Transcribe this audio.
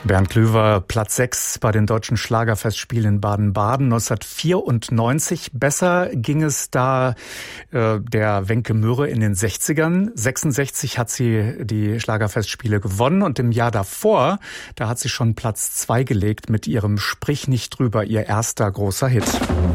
Bernd Klüver, Platz 6 bei den Deutschen Schlagerfestspielen in Baden-Baden 1994. Besser ging es da der Wenke Mürre in den 60ern. 66 hat sie die Schlagerfestspiele gewonnen und im Jahr davor, da hat sie schon Platz 2 gelegt mit ihrem Sprich nicht drüber, ihr erster großer Hit.